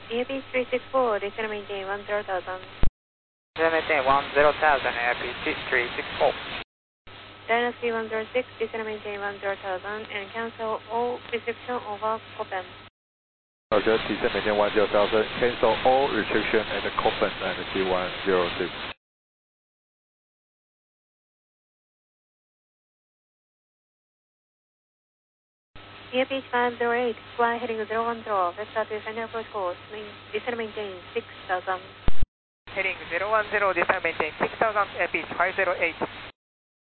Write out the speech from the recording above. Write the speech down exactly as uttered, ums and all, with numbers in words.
A P three six four, descend maintain one zero thousand. Descend maintain one zero thousand, A P three six four. Dynasty one zero six, descend maintain one zero thousand, and cancel all reception over Copen. Roger, descend maintain one zero thousand, cancel all restriction at the Copen and T one zero six. A P five zero eight, fly heading zero one zero, vector to final approach course, descend maintain six thousand. Heading zero one zero, descend maintain six thousand, A P five zero eight.